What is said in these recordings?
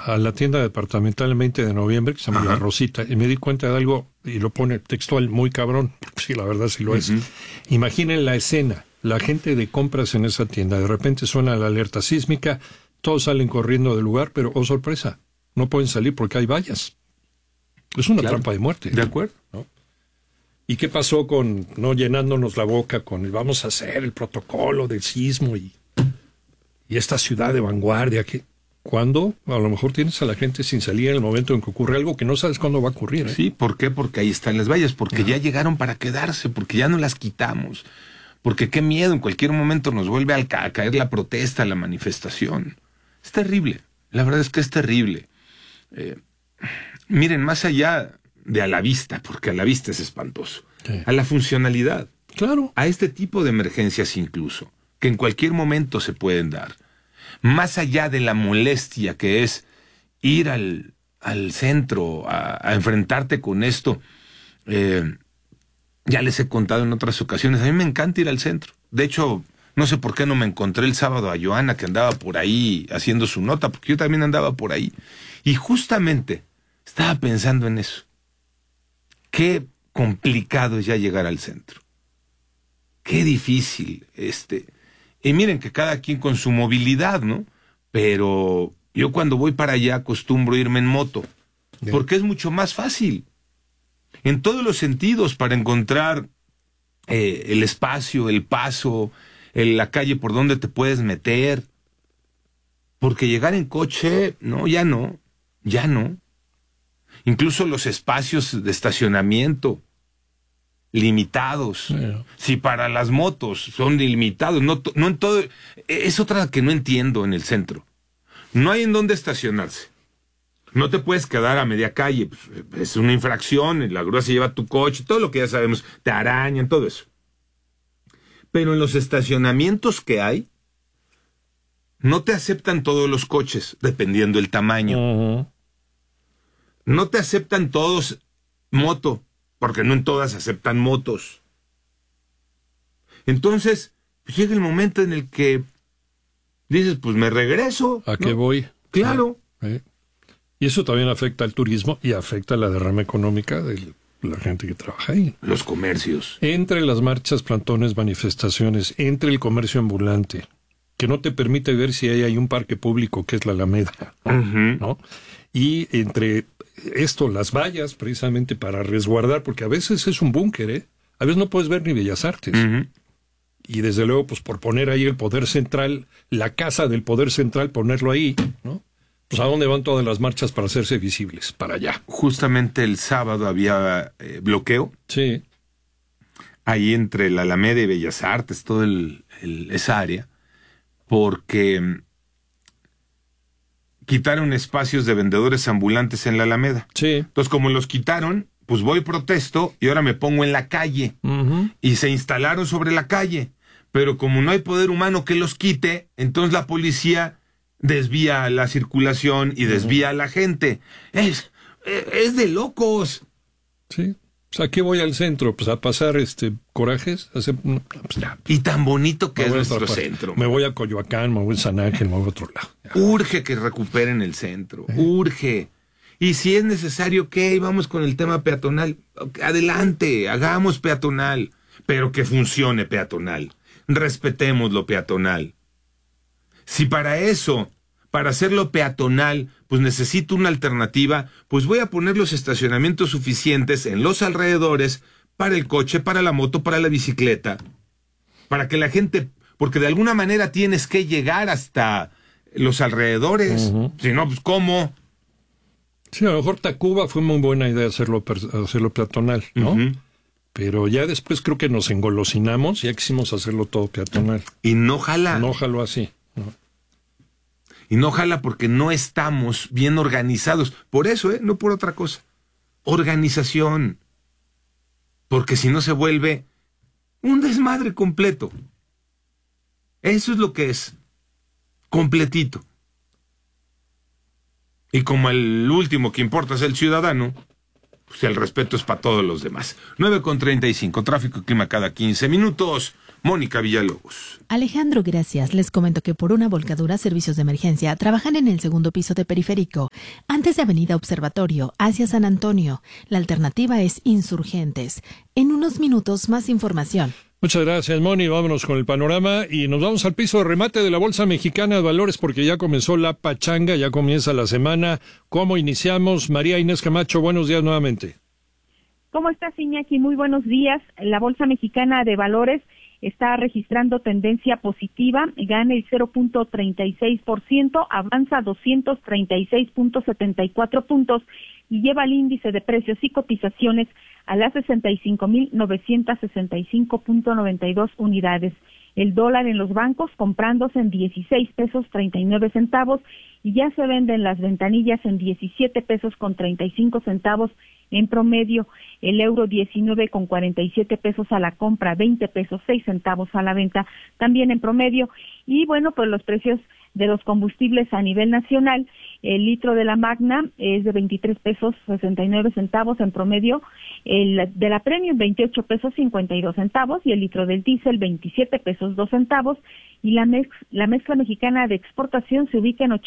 a la tienda departamental el 20 de noviembre, que se llama Ajá. La Rosita, y me di cuenta de algo, y lo pone textual, muy cabrón, sí, la verdad sí lo es. Imaginen la escena, la gente de compras en esa tienda, de repente suena la alerta sísmica, todos salen corriendo del lugar, pero, oh sorpresa, no pueden salir porque hay vallas. Es una trampa de muerte. ¿De acuerdo? ¿No? ¿Y qué pasó con no llenándonos la boca con vamos a hacer el protocolo del sismo y esta ciudad de vanguardia? ¿Cuándo? A lo mejor tienes a la gente sin salir en el momento en que ocurre algo que no sabes cuándo va a ocurrir. ¿eh? Sí, ¿por qué? Porque ahí están las vallas, porque ya llegaron para quedarse, porque ya no las quitamos, porque qué miedo, en cualquier momento nos vuelve a caer la protesta, la manifestación. Es terrible, la verdad es que es terrible. Miren, más allá de a la vista, porque a la vista es espantoso, Sí. a la funcionalidad, Claro. a este tipo de emergencias incluso, que en cualquier momento se pueden dar, más allá de la molestia que es ir al centro a enfrentarte con esto. Ya les he contado en otras ocasiones, a mí me encanta ir al centro. De hecho, no sé por qué no me encontré el sábado a Joana, que andaba por ahí haciendo su nota, porque yo también andaba por ahí. Y justamente estaba pensando en eso. Qué complicado es ya llegar al centro. Qué difícil. Y miren que cada quien con su movilidad, ¿no? Pero yo cuando voy para allá acostumbro irme en moto, porque es mucho más fácil. En todos los sentidos, para encontrar el espacio, el paso, la calle por donde te puedes meter. Porque llegar en coche, no, ya no. Incluso los espacios de estacionamiento limitados. Bueno. Si para las motos son ilimitados, no en todo. Es otra que no entiendo en el centro. No hay en dónde estacionarse. No te puedes quedar a media calle, pues, es una infracción, la grúa se lleva tu coche, todo lo que ya sabemos, te arañan, todo eso. Pero en los estacionamientos que hay, no te aceptan todos los coches, dependiendo del tamaño. Uh-huh. No te aceptan todos moto, porque no en todas aceptan motos. Entonces, pues llega el momento en el que dices, pues me regreso. ¿A qué voy? Claro. Y eso también afecta al turismo y afecta la derrama económica de la gente que trabaja ahí. Los comercios. Entre las marchas, plantones, manifestaciones, entre el comercio ambulante, que no te permite ver si hay un parque público que es la Alameda, ¿no? Y entre esto, las vallas, precisamente para resguardar, porque a veces es un búnker, ¿eh? A veces no puedes ver ni Bellas Artes. Y desde luego, pues por poner ahí el poder central, la casa del poder central, ponerlo ahí, ¿no? Pues ¿a dónde van todas las marchas para hacerse visibles? Para allá. Justamente el sábado había bloqueo. Sí. Ahí entre la Alameda y Bellas Artes, toda esa área, porque quitaron espacios de vendedores ambulantes en la Alameda. Sí. Entonces, como los quitaron, pues voy, protesto, y ahora me pongo en la calle. Y se instalaron sobre la calle. Pero como no hay poder humano que los quite, entonces la policía desvía la circulación y desvía a la gente. Es de locos. Sí. O sea, ¿qué voy al centro? Pues a pasar corajes. A hacer, pues ya. Y tan bonito que es nuestro parte. centro. Me voy a Coyoacán, me voy a San Ángel, me voy a otro lado. Ya. Urge que recuperen el centro. Urge. Y si es necesario, ¿qué? Vamos con el tema peatonal. Adelante, hagamos peatonal. Pero que funcione peatonal. Respetemos lo peatonal. Si para eso, para hacerlo peatonal, pues necesito una alternativa, pues voy a poner los estacionamientos suficientes en los alrededores para el coche, para la moto, para la bicicleta, para que la gente, porque de alguna manera tienes que llegar hasta los alrededores, si no, pues ¿cómo? Sí, a lo mejor Tacuba fue muy buena idea hacerlo peatonal, ¿no? Pero ya después creo que nos engolosinamos y ya quisimos hacerlo todo peatonal. Y no jala. No jaló así. No. Y no jala porque no estamos bien organizados. Por eso, no por otra cosa. Organización. Porque si no se vuelve un desmadre completo. Eso es lo que es. Completito. Y como el último que importa es el ciudadano, pues el respeto es para todos los demás. 9:35, tráfico y clima cada 15 minutos. Mónica Villalobos. Alejandro, gracias. Les comento que por una volcadura, servicios de emergencia trabajan en el segundo piso de Periférico, antes de Avenida Observatorio, hacia San Antonio. La alternativa es Insurgentes. En unos minutos, más información. Muchas gracias, Moni. Vámonos con el panorama y nos vamos al piso de remate de la Bolsa Mexicana de Valores porque ya comenzó la pachanga, ya comienza la semana. ¿Cómo iniciamos? María Inés Camacho, buenos días nuevamente. ¿Cómo estás, Iñaki? Muy buenos días. La Bolsa Mexicana de Valores está registrando tendencia positiva, gana el 0.36%, avanza 236.74 puntos y lleva el índice de precios y cotizaciones a las 65.965.92 unidades. El dólar en los bancos comprándose en 16 pesos 39 centavos y ya se venden las ventanillas en 17 pesos con 35 centavos en promedio. El euro 19 con 47 pesos a la compra, 20 pesos 6 centavos a la venta también en promedio. Y bueno, pues los precios de los combustibles a nivel nacional, el litro de la Magna es de 23 pesos 69 centavos en promedio, el de la Premium 28 pesos 52 centavos y el litro del diésel 27 pesos 2 centavos y la mezcla mexicana de exportación se ubica en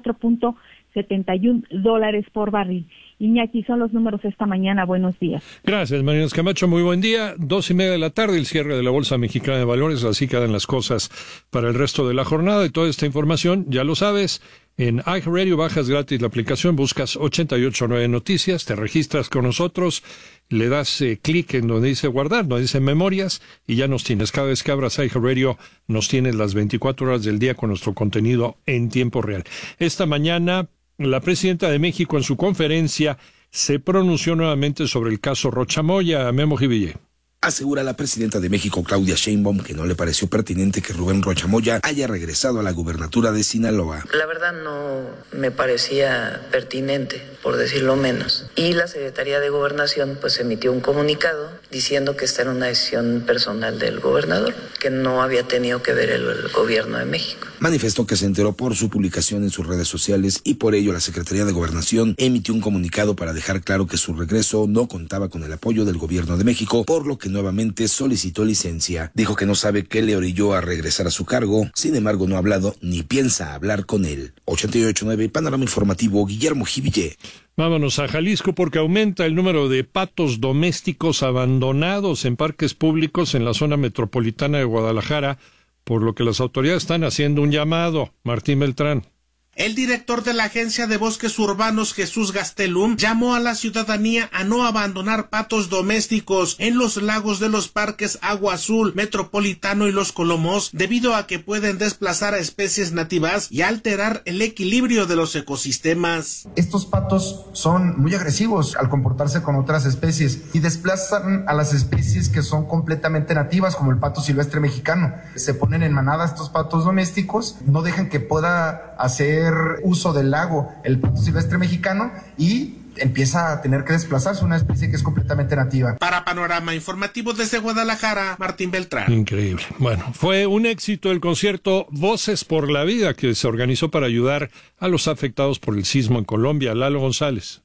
$84.71 por barril. Iñaki, son los números esta mañana. Buenos días. Gracias, María Inés Camacho. Muy buen día. 2:30 de la tarde, el cierre de la Bolsa Mexicana de Valores. Así quedan las cosas para el resto de la jornada. Y toda esta información, ya lo sabes, en iHeartRadio bajas gratis la aplicación, buscas 889 Noticias, te registras con nosotros, le das clic en donde dice guardar, donde dice memorias, y ya nos tienes. Cada vez que abras iHeartRadio, nos tienes las 24 horas del día con nuestro contenido en tiempo real. Esta mañana, la presidenta de México en su conferencia se pronunció nuevamente sobre el caso Rocha Moya. Memo Jiville. Asegura la presidenta de México, Claudia Sheinbaum, que no le pareció pertinente que Rubén Rocha Moya haya regresado a la gubernatura de Sinaloa. La verdad no me parecía pertinente, por decirlo menos. Y la Secretaría de Gobernación pues emitió un comunicado diciendo que esta era una decisión personal del gobernador, que no había tenido que ver el gobierno de México. Manifestó que se enteró por su publicación en sus redes sociales y por ello la Secretaría de Gobernación emitió un comunicado para dejar claro que su regreso no contaba con el apoyo del gobierno de México, por lo que nuevamente solicitó licencia. Dijo que no sabe qué le orilló a regresar a su cargo, sin embargo no ha hablado ni piensa hablar con él. 88.9 Panorama Informativo, Guillermo Jiville. Vámonos a Jalisco porque aumenta el número de patos domésticos abandonados en parques públicos en la zona metropolitana de Guadalajara, por lo que las autoridades están haciendo un llamado. Martín Beltrán. El director de la Agencia de Bosques Urbanos, Jesús Gastelum, llamó a la ciudadanía a no abandonar patos domésticos en los lagos de los parques Agua Azul, Metropolitano y Los Colomos, debido a que pueden desplazar a especies nativas y alterar el equilibrio de los ecosistemas. Estos patos son muy agresivos al comportarse con otras especies y desplazan a las especies que son completamente nativas, como el pato silvestre mexicano. Se ponen en manada estos patos domésticos, no dejan que pueda hacer uso del lago el pato silvestre mexicano y empieza a tener que desplazarse una especie que es completamente nativa. Para Panorama Informativo desde Guadalajara, Martín Beltrán. Increíble. Bueno, fue un éxito el concierto Voces por la Vida que se organizó para ayudar a los afectados por el sismo en Colombia. Lalo González.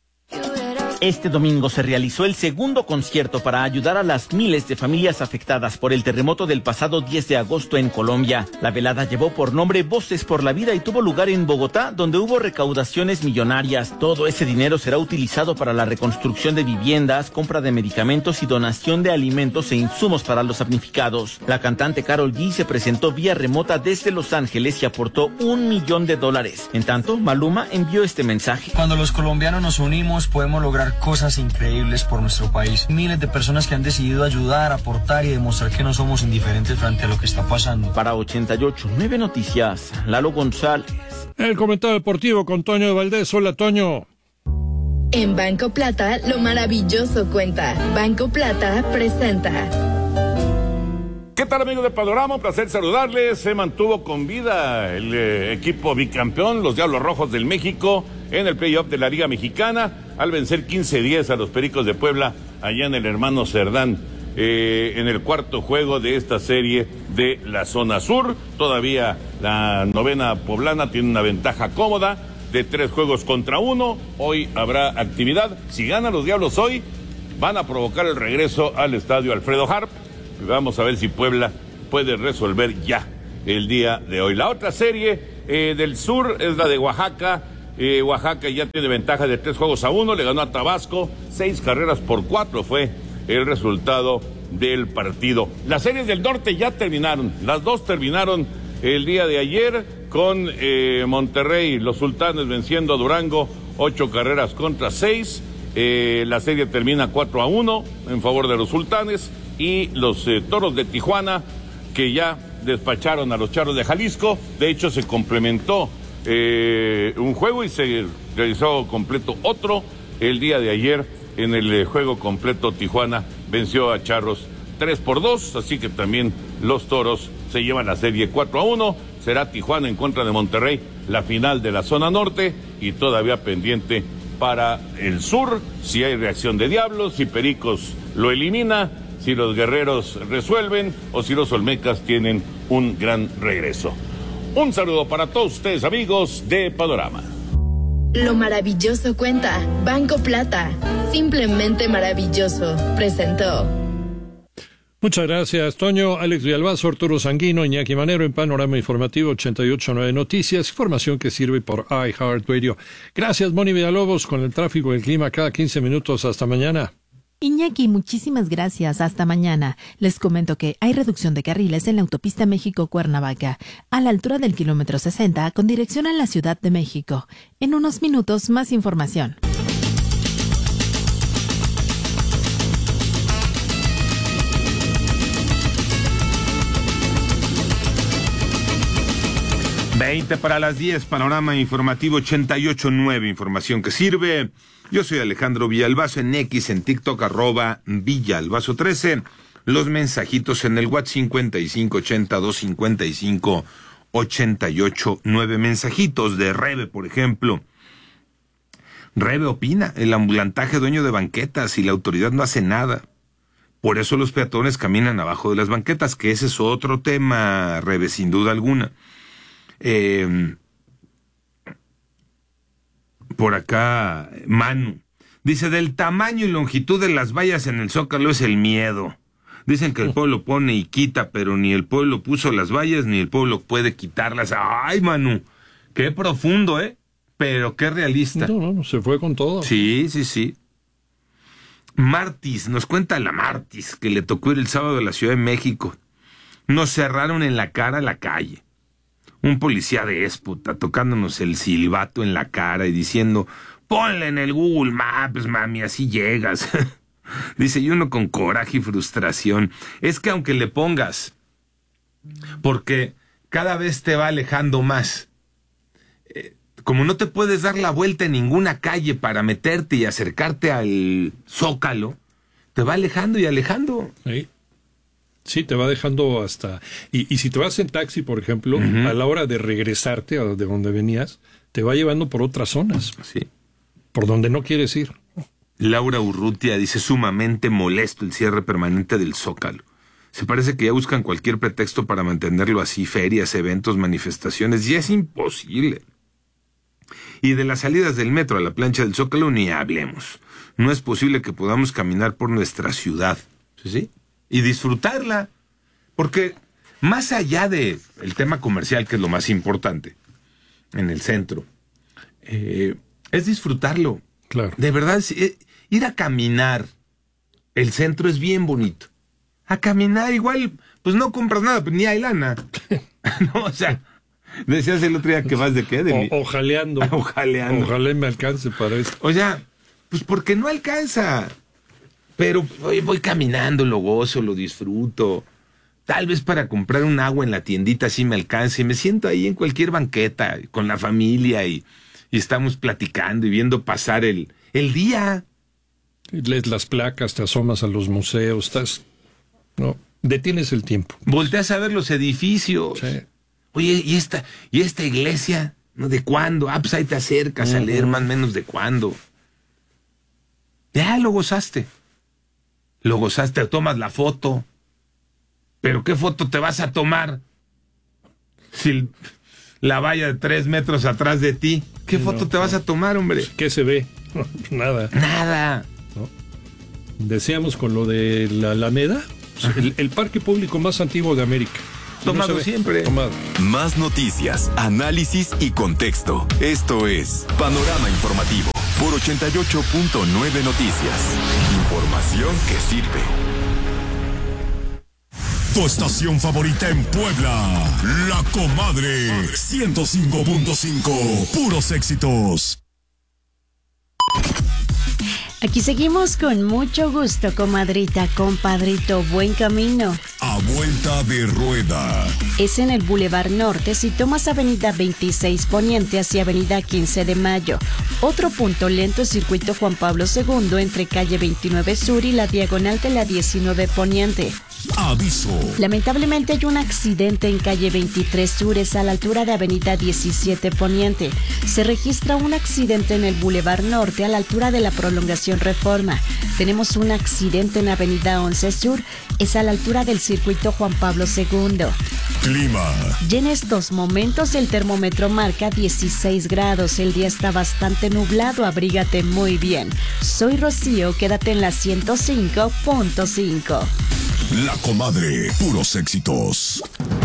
Este domingo se realizó el segundo concierto para ayudar a las miles de familias afectadas por el terremoto del pasado 10 de agosto en Colombia. La velada llevó por nombre Voces por la Vida y tuvo lugar en Bogotá, donde hubo recaudaciones millonarias. Todo ese dinero será utilizado para la reconstrucción de viviendas, compra de medicamentos y donación de alimentos e insumos para los damnificados. La cantante Karol G se presentó vía remota desde Los Ángeles y aportó $1 millón. En tanto, Maluma envió este mensaje. Cuando los colombianos nos unimos, podemos lograr cosas increíbles por nuestro país. Miles de personas que han decidido ayudar, aportar y demostrar que no somos indiferentes frente a lo que está pasando. Para 88.9 Noticias, Lalo González. El comentario deportivo con Toño de Valdés. Hola, Toño. En Banco Plata, lo maravilloso cuenta. Banco Plata presenta. ¿Qué tal, amigos de Panorama? Un placer saludarles. Se mantuvo con vida el equipo bicampeón, los Diablos Rojos del México, en el playoff de la Liga Mexicana, al vencer 15-10 a los Pericos de Puebla, allá en el Hermano Cerdán, en el cuarto juego de esta serie de la zona sur. Todavía la novena poblana tiene una ventaja cómoda de 3 juegos contra 1. Hoy habrá actividad. Si ganan los Diablos hoy, van a provocar el regreso al estadio Alfredo Harp. Vamos a ver si Puebla puede resolver ya el día de hoy. La otra serie del sur es la de Oaxaca. Oaxaca ya tiene ventaja de 3-1, le ganó a Tabasco, 6-4 fue el resultado del partido. Las series del norte ya terminaron, las dos terminaron el día de ayer con Monterrey, los Sultanes venciendo a Durango 8-6. La serie termina 4-1 en favor de los Sultanes, y los Toros de Tijuana, que ya despacharon a los Charros de Jalisco. De hecho, se complementó un juego y se realizó completo otro el día de ayer. En el juego completo, Tijuana venció a Charros 3-2, así que también los Toros se llevan la serie 4-1. Será Tijuana en contra de Monterrey, la final de la zona norte, y todavía pendiente para el sur, si hay reacción de Diablos, si Pericos lo elimina, si los Guerreros resuelven o si los Olmecas tienen un gran regreso. Un saludo para todos ustedes, amigos de Panorama. Lo maravilloso cuenta. Banco Plata. Simplemente maravilloso. Presentó. Muchas gracias, Toño. Alex Villalbazo, Arturo Sanguino, Iñaki Manero en Panorama Informativo 88.9 Noticias, información que sirve por iHeartRadio. Gracias, Moni Villalobos, con el tráfico y el clima cada 15 minutos. Hasta mañana. Iñaki, muchísimas gracias. Hasta mañana. Les comento que hay reducción de carriles en la autopista México-Cuernavaca, a la altura del kilómetro 60, con dirección a la Ciudad de México. En unos minutos, más información. Para las 10, Panorama Informativo 88.9, información que sirve. Yo soy Alejandro Villalbazo, en X, en TikTok, @Villalbazo13. Los mensajitos en el WhatsApp 5580-255-88.9. Mensajitos de Rebe, por ejemplo. Rebe opina, el ambulantaje dueño de banquetas y la autoridad no hace nada. Por eso los peatones caminan abajo de las banquetas, que ese es otro tema, Rebe, sin duda alguna. Por acá, Manu dice: del tamaño y longitud de las vallas en el Zócalo es el miedo. Dicen que el pueblo pone y quita, pero ni el pueblo puso las vallas, ni el pueblo puede quitarlas. Ay, Manu, qué profundo, pero qué realista. No, se fue con todo. Sí. Martis, nos cuenta la Martis, que le tocó ir el sábado a la Ciudad de México. Nos cerraron en la cara la calle. Un policía déspota tocándonos el silbato en la cara y diciendo: ponle en el Google Maps, mami, así llegas. Dice, y uno con coraje y frustración. Es que aunque le pongas, porque cada vez te va alejando más. Como no te puedes dar la vuelta en ninguna calle para meterte y acercarte al Zócalo, te va alejando y alejando. Sí, te va dejando hasta... Y si te vas en taxi, por ejemplo, a la hora de regresarte a de donde venías, te va llevando por otras zonas. Sí. Por donde no quieres ir. Laura Urrutia dice: sumamente molesto el cierre permanente del Zócalo. Se parece que ya buscan cualquier pretexto para mantenerlo así, ferias, eventos, manifestaciones, y es imposible. Y de las salidas del metro a la plancha del Zócalo ni hablemos. No es posible que podamos caminar por nuestra ciudad. ¿Sí? Y disfrutarla, porque más allá de el tema comercial, que es lo más importante en el centro, es disfrutarlo. Claro. De verdad, ir a caminar, el centro es bien bonito. A caminar igual, pues no compras nada, pues ni hay lana. No, o sea, decías el otro día que vas de qué, ojaleando. Ojaleando. Ojalá me alcance para eso. O sea, pues porque no alcanza. Pero voy caminando, lo gozo, lo disfruto. Tal vez para comprar un agua en la tiendita sí me alcance. Y me siento ahí en cualquier banqueta con la familia y estamos platicando y viendo pasar el día. Lees las placas, te asomas a los museos, detienes el tiempo. Volteas a ver los edificios. Sí. Oye, ¿y esta iglesia? ¿No? ¿De cuándo? Pues ahí te acercas a leer más o menos de cuándo. Ya lo gozaste. Tomas la foto. ¿Pero qué foto te vas a tomar? Si la valla de 3 metros atrás de ti, ¿qué foto te vas a tomar, hombre? ¿Qué se ve? Nada. Nada. ¿No? Decíamos con lo de la Alameda, El parque público más antiguo de América. Tomado siempre. Tomado. Más noticias, análisis y contexto. Esto es Panorama Informativo por 88.9 Noticias. Información que sirve. Tu estación favorita en Puebla, La Comadre, 105.5, puros éxitos. Aquí seguimos con mucho gusto, comadrita, compadrito, buen camino. A vuelta de rueda. Es en el Boulevard Norte si tomas Avenida 26 Poniente hacia Avenida 15 de Mayo. Otro punto lento es Circuito Juan Pablo II entre calle 29 Sur y la diagonal de la 19 Poniente. Aviso. Lamentablemente hay un accidente en calle 23 Sur, es a la altura de Avenida 17 Poniente. Se registra un accidente en el Boulevard Norte a la altura de la prolongación Reforma. Tenemos un accidente en Avenida 11 Sur, es a la altura del Circuito Juan Pablo II. Clima. Y en estos momentos el termómetro marca 16 grados. El día está bastante nublado, abrígate muy bien. Soy Rocío, quédate en la 105.5. La Comadre, puros éxitos.